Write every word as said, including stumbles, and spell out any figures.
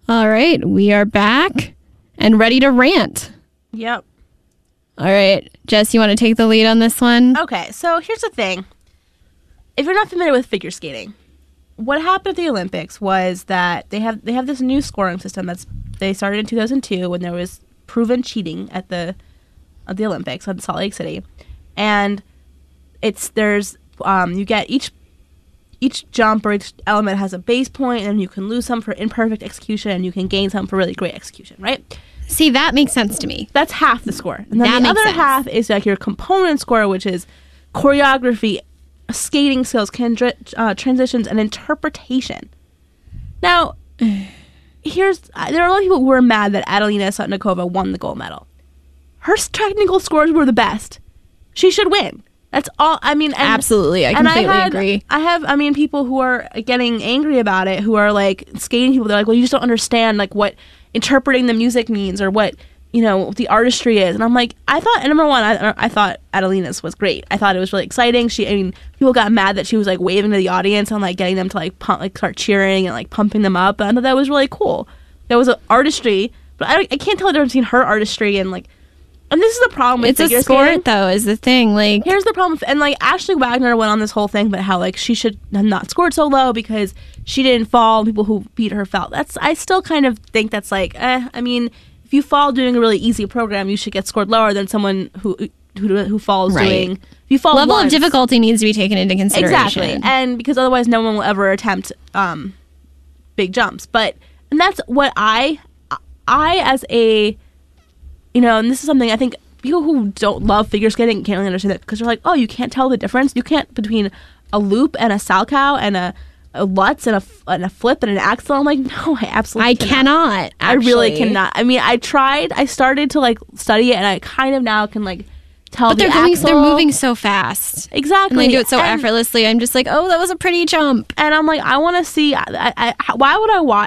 All right, we are back and ready to rant. Yep. All right, Jess, you want to take the lead on this one? Okay, so here's the thing. If you're not familiar with figure skating, what happened at the Olympics was that they have they have this new scoring system that's they started in two thousand two when there was proven cheating at the at the Olympics at Salt Lake City, and it's there's um, you get each each jump or each element has a base point, and you can lose some for imperfect execution, and you can gain some for really great execution, right? See, that makes sense to me. That's half the score, and then That the makes other sense. half is like your component score, which is choreography, skating skills, can, uh, transitions, and interpretation. Now, here's there are a lot of people who are mad that Adelina Sotnikova won the gold medal. Her technical scores were the best. She should win. That's all. I mean, and, Absolutely, I and completely I had, agree. I have, I mean, people who are getting angry about it, who are like skating people. They're like, well, you just don't understand like what interpreting the music means or what, you know, the artistry is. And I'm like, I thought, number one, I, I thought Adelina's was great. I thought it was really exciting. She, I mean, people got mad that she was like waving to the audience and like getting them to like pump, like start cheering and like pumping them up. And I thought that was really cool. There was an artistry, but I, I can't tell the difference between her artistry and like, and this is the problem with It's a figure sport, skating. though, is the thing. Like, Here's the problem. And like Ashley Wagner went on this whole thing, but how like she should have not scored so low because she didn't fall. People who beat her fell. That's I still kind of think that's like, eh. I mean, if you fall doing a really easy program, you should get scored lower than someone who who, who falls Right. doing. If you fall level once, of difficulty needs to be taken into consideration. exactly, and because otherwise no one will ever attempt um, big jumps. But and that's what I I as a you know, and this is something I think people who don't love figure skating can't really understand it because they're like, oh, you can't tell the difference. You can't between a loop and a salchow and a, a lutz and a, and a flip and an axel. I'm like, no, I absolutely I cannot. cannot. I really actually. cannot. I mean, I tried. I started to like study it, and I kind of now can like tell. But the they're going, axle. they're moving so fast. exactly, And they do it so and, effortlessly. I'm just like, oh, that was a pretty jump. And I'm like, I want to see. I, I, why would I watch?